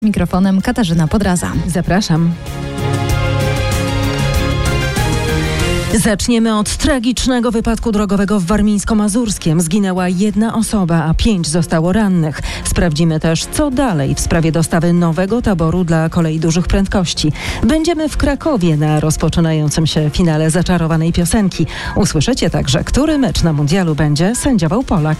Mikrofonem Katarzyna Podraza. Zapraszam. Zaczniemy od tragicznego wypadku drogowego w Warmińsko-Mazurskiem. Zginęła jedna osoba, a 5 zostało rannych. Sprawdzimy też, co dalej w sprawie dostawy nowego taboru dla kolei dużych prędkości. Będziemy w Krakowie na rozpoczynającym się finale zaczarowanej piosenki. Usłyszycie także, który mecz na mundialu będzie sędziował Polak.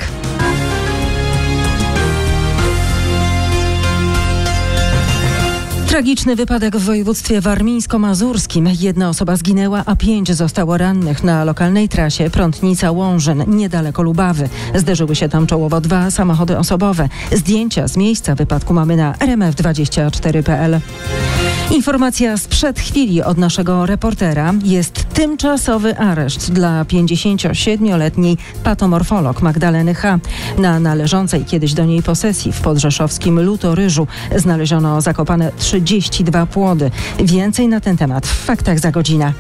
Tragiczny wypadek w województwie warmińsko-mazurskim. Jedna osoba zginęła, a 5 zostało rannych na lokalnej trasie Prątnica-Łążyn, niedaleko Lubawy. Zderzyły się tam czołowo 2 samochody osobowe. Zdjęcia z miejsca wypadku mamy na rmf24.pl. Informacja sprzed chwili od naszego reportera. Jest tymczasowy areszt dla 57-letniej patomorfolog Magdaleny H. Na należącej kiedyś do niej posesji w podrzeszowskim Lutoryżu znaleziono zakopane 32 płody. Więcej na ten temat w faktach za godzinę.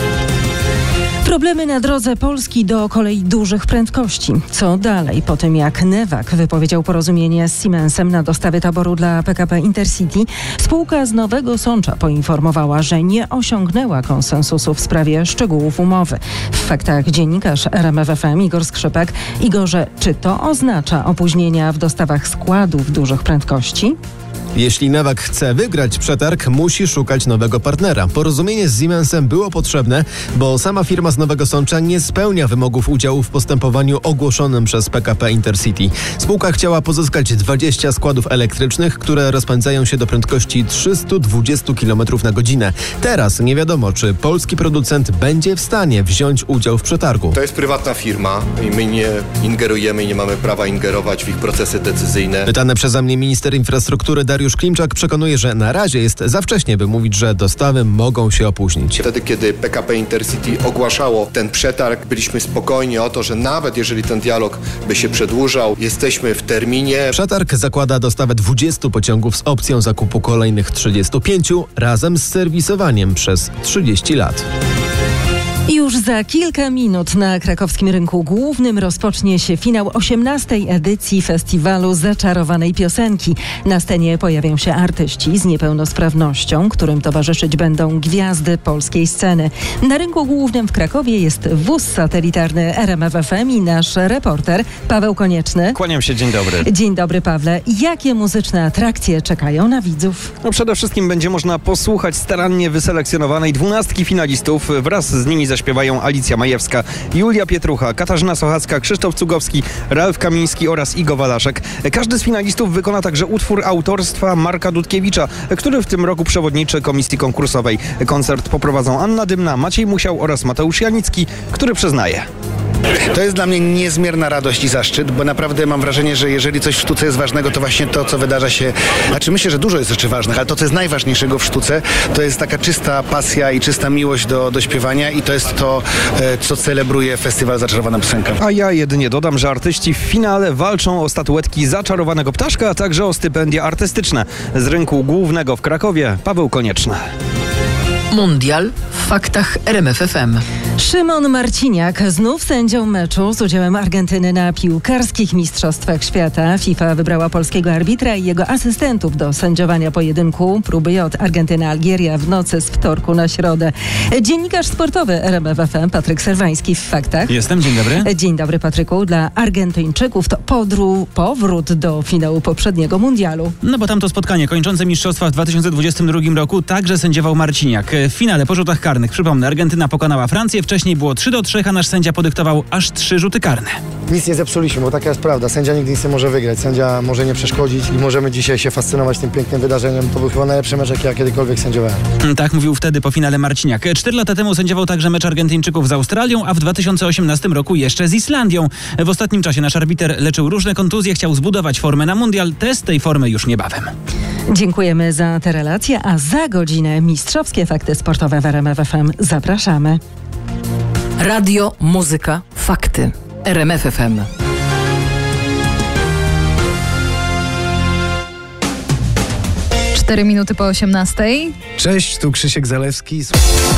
Problemy na drodze Polski do kolei dużych prędkości. Co dalej po tym, jak Newag wypowiedział porozumienie z Siemensem na dostawy taboru dla PKP Intercity? Spółka z Nowego Sącza poinformowała, że nie osiągnęła konsensusu w sprawie szczegółów umowy. W faktach dziennikarz RMF FM Igor Skrzypek. Igorze, czy to oznacza opóźnienia w dostawach składów dużych prędkości? Jeśli Newag chce wygrać przetarg, musi szukać nowego partnera. Porozumienie z Siemensem było potrzebne, bo sama firma z Nowego Sącza nie spełnia wymogów udziału w postępowaniu ogłoszonym przez PKP Intercity. Spółka chciała pozyskać 20 składów elektrycznych, które rozpędzają się do prędkości 320 km na godzinę. Teraz nie wiadomo, czy polski producent będzie w stanie wziąć udział w przetargu. To jest prywatna firma i my nie ingerujemy i nie mamy prawa ingerować w ich procesy decyzyjne. Pytany przeze mnie minister infrastruktury Dariusz Klimczak przekonuje, że na razie jest za wcześnie, by mówić, że dostawy mogą się opóźnić. Wtedy, kiedy PKP Intercity ogłaszało ten przetarg, byliśmy spokojni o to, że nawet jeżeli ten dialog by się przedłużał, jesteśmy w terminie. Przetarg zakłada dostawę 20 pociągów z opcją zakupu kolejnych 35 razem z serwisowaniem przez 30 lat. Już za kilka minut na krakowskim rynku głównym rozpocznie się finał 18. edycji festiwalu Zaczarowanej Piosenki. Na scenie pojawią się artyści z niepełnosprawnością, którym towarzyszyć będą gwiazdy polskiej sceny. Na rynku głównym w Krakowie jest wóz satelitarny RMF FM i nasz reporter Paweł Konieczny. Kłaniam się, dzień dobry. Dzień dobry, Pawle. Jakie muzyczne atrakcje czekają na widzów? Przede wszystkim będzie można posłuchać starannie wyselekcjonowanej 12 finalistów. Wraz z nimi zaśpiewają Alicja Majewska, Julia Pietrucha, Katarzyna Sochacka, Krzysztof Cugowski, Ralf Kamiński oraz Igo Walaszek. Każdy z finalistów wykona także utwór autorstwa Marka Dudkiewicza, który w tym roku przewodniczy komisji konkursowej. Koncert poprowadzą Anna Dymna, Maciej Musiał oraz Mateusz Janicki, który przyznaje: to jest dla mnie niezmierna radość i zaszczyt, bo naprawdę mam wrażenie, że jeżeli coś w sztuce jest ważnego, to właśnie to, co wydarza się, myślę, że dużo jest rzeczy ważnych, ale to, co jest najważniejszego w sztuce, to jest taka czysta pasja i czysta miłość do śpiewania i to jest to, co celebruje Festiwal Zaczarowana Piosenka. A ja jedynie dodam, że artyści w finale walczą o statuetki Zaczarowanego Ptaszka, a także o stypendia artystyczne. Z rynku głównego w Krakowie Paweł Konieczny. Mundial w faktach RMF FM. Szymon Marciniak znów sędzią meczu z udziałem Argentyny na piłkarskich mistrzostwach świata. FIFA wybrała polskiego arbitra i jego asystentów do sędziowania pojedynku próby J Argentyna-Algieria w nocy z wtorku na środę. Dziennikarz sportowy RMF FM Patryk Serwański w faktach. Jestem, dzień dobry. Dzień dobry, Patryku. Dla Argentyńczyków to powrót do finału poprzedniego mundialu. No bo tamto spotkanie kończące mistrzostwa w 2022 roku także sędziował Marciniak. W finale po rzutach karnych, przypomnę, Argentyna pokonała Francję, wcześniej było 3-3, a nasz sędzia podyktował aż 3 rzuty karne. Nic nie zepsuliśmy, bo taka jest prawda. Sędzia nigdy nic nie może wygrać, sędzia może nie przeszkodzić i możemy dzisiaj się fascynować tym pięknym wydarzeniem. To był chyba najlepszy mecz, jaki ja kiedykolwiek sędziowałem. Tak mówił wtedy po finale Marciniak. 4 lata temu sędziował także mecz Argentyńczyków z Australią, a w 2018 roku jeszcze z Islandią. W ostatnim czasie nasz arbiter leczył różne kontuzje, chciał zbudować formę na mundial. Test tej formy już niebawem. Dziękujemy za te relacje, a za godzinę mistrzowskie fakty sportowe w RMF FM. Zapraszamy. Radio, muzyka, fakty. RMF FM. Cztery minuty po 18:00. Cześć, tu Krzysiek Zalewski.